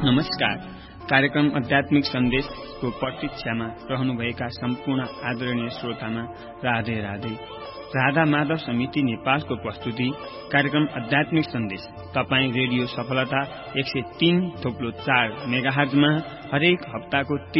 नमस्कार। कार्यक्रम आध्यात्मिक सन्देशको प्रतीक्षामा रहनुभएका सम्पूर्ण आदरणीय श्रोतामा राधे राधे। राधा माधव समिति नेपालको प्रस्तुति कार्यक्रम आध्यात्मिक सन्देश तपाई रेडियो सफलता 103.4 मेगाहर्जमा हरेक हप्ताको